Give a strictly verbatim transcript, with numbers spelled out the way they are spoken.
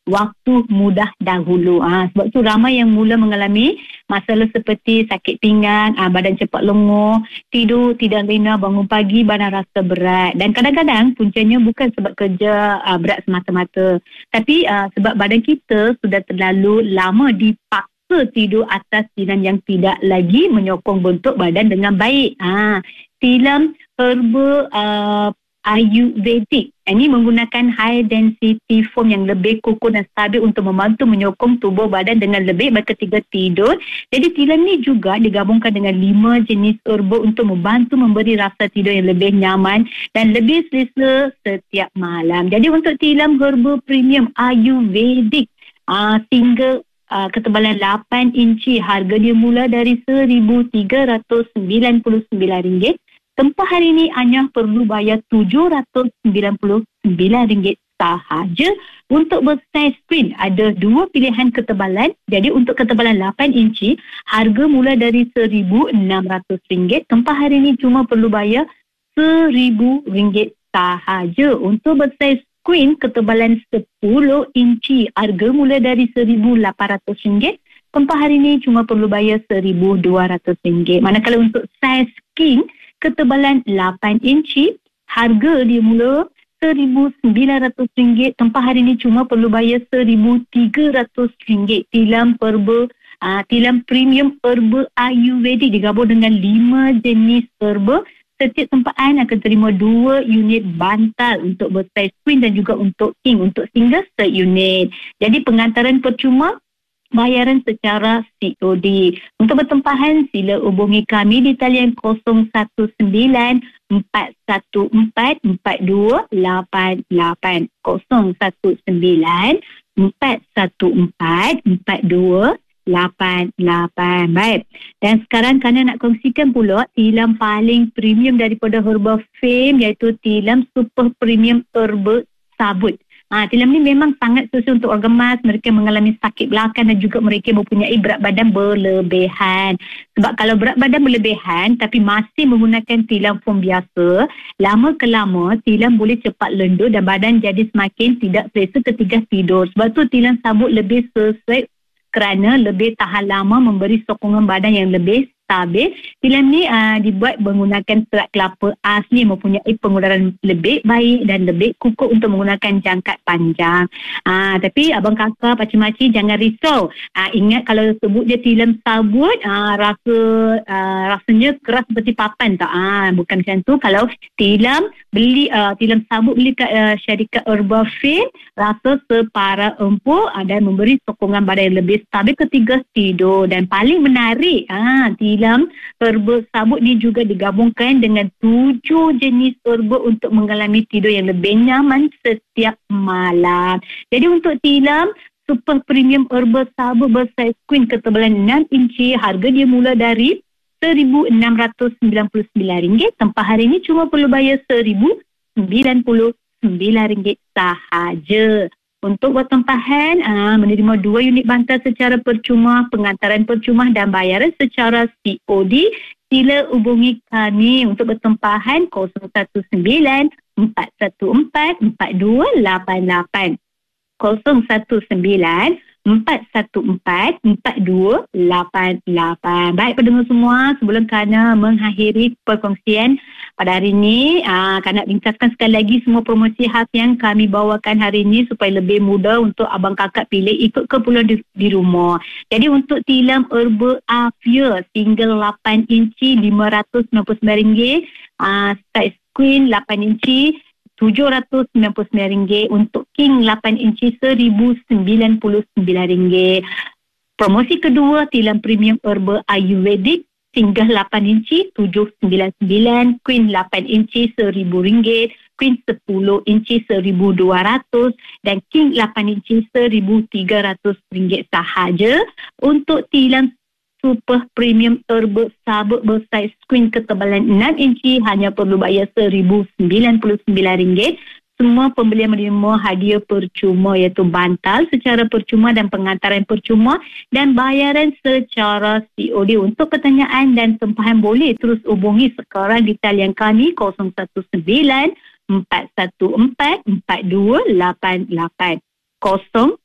waktu mudah dahulu. Ha, sebab tu ramai yang mula mengalami masalah seperti sakit pinggang, ha, badan cepat lenguh, tidur tidak lena, bangun pagi badan rasa berat. Dan kadang-kadang puncanya bukan sebab kerja ha, berat semata-mata, tapi ha, sebab badan kita sudah terlalu lama dipaksa tidur atas tilam yang tidak lagi menyokong bentuk badan dengan baik. Ha, tilam herba uh, Ayurvedic ini menggunakan high density foam yang lebih kukuh dan stabil untuk membantu menyokong tubuh badan dengan lebih baik ketika tidur. Jadi tilam ni juga digabungkan dengan lima jenis herba untuk membantu memberi rasa tidur yang lebih nyaman dan lebih selesa setiap malam. Jadi untuk tilam herba premium Ayurvedic uh, single uh, ketebalan lapan inci, harga dia mula dari seribu tiga ratus sembilan puluh sembilan ringgit. Tempah hari ini hanya perlu bayar tujuh ratus sembilan puluh sembilan ringgit sahaja. Untuk bersaiz queen ada dua pilihan ketebalan. Jadi untuk ketebalan lapan inci, harga mula dari seribu enam ratus ringgit. Tempah hari ini cuma perlu bayar seribu ringgit sahaja. Untuk bersaiz queen ketebalan sepuluh inci, harga mula dari seribu lapan ratus ringgit. Tempah hari ini cuma perlu bayar seribu dua ratus ringgit. Manakala untuk saiz king ketebalan lapan inci, harga dia mula seribu sembilan ratus ringgit. Tempah hari ini cuma perlu bayar seribu tiga ratus ringgit. Tilam herba, uh, tilam premium herba Ayurvedic digabung dengan lima jenis herba. Setiap tempaan akan terima dua unit bantal untuk bersaiz queen dan juga untuk king. Untuk single set unit. Jadi pengantaran percuma, bayaran secara C O D. Untuk bertempahan, sila hubungi kami di talian kosong satu sembilan empat satu empat empat dua lapan lapan. kosong satu sembilan empat satu empat empat dua lapan lapan. Baik. Dan sekarang Kana nak kongsikan pula tilam paling premium daripada Herba Fame, iaitu tilam super premium herba sabut. Ha, tilam ni memang sangat sesuai untuk orang gemas, mereka mengalami sakit belakang dan juga mereka mempunyai berat badan berlebihan. Sebab kalau berat badan berlebihan tapi masih menggunakan tilam foam biasa, lama ke lama tilam boleh cepat lendur dan badan jadi semakin tidak selesa ketika tidur. Sebab tu tilam sabut lebih sesuai kerana lebih tahan lama, memberi sokongan badan yang lebih stabil. Tilam ni uh, dibuat menggunakan serat kelapa asli, mempunyai pengudaran lebih baik dan lebih kukuh untuk menggunakan jangkat panjang. Uh, tapi abang kakak, pakcik-makcik jangan risau. Uh, ingat kalau sebut dia tilam sabut, uh, rasa uh, rasanya keras seperti papan tak? Uh, bukan macam tu. Kalau tilam beli uh, tilam sabut beli kat uh, syarikat Herba Fame, rasa separa empuk uh, dan memberi sokongan badan yang lebih stabil ketika tidur. Dan paling menarik, uh, tilam herba sabut ni juga digabungkan dengan tujuh jenis herba untuk mengalami tidur yang lebih nyaman setiap malam. Jadi untuk tilam super premium herba sabut bersaiz queen ketebalan enam inci, harga dia mula dari seribu enam ratus sembilan puluh sembilan ringgit. Tempah hari ini cuma perlu bayar seribu sembilan puluh sembilan ringgit sahaja. Untuk bertempahan, aa, menerima dua unit bantal secara percuma, pengantaran percuma dan bayaran secara C O D. Sila hubungi kami untuk bertempahan kosong satu sembilan empat satu empat empat dua lapan lapan. kosong satu sembilan empat satu empat empat dua lapan lapan. Baik pendengar semua, sebelum Kana mengakhiri perkongsian pada hari ini, aa, Kana bincangkan sekali lagi semua promosi khas yang kami bawakan hari ini supaya lebih mudah untuk abang kakak pilih ikut keperluan di, di rumah. Jadi untuk tilam herba Afia single lapan inci lima ratus sembilan puluh sembilan ringgit, aa, size queen lapan inci tujuh ratus sembilan puluh sembilan ringgit, untuk king lapan inci seribu sembilan puluh sembilan ringgit. Promosi kedua, tilam premium herba Ayurvedic single lapan inci tujuh ratus sembilan puluh sembilan, queen lapan inci seribu ringgit, queen sepuluh inci seribu dua ratus dan king lapan inci seribu tiga ratus ringgit sahaja. Untuk tilam super premium herba sabut bersaiz queen ketebalan enam inci, hanya perlu bayar seribu sembilan puluh sembilan ringgit. Semua pembelian menerima hadiah percuma, iaitu bantal secara percuma dan pengantaran percuma dan bayaran secara C O D. Untuk pertanyaan dan tempahan boleh terus hubungi sekarang di talian kami kosong satu sembilan empat satu empat empat dua lapan lapan. kosong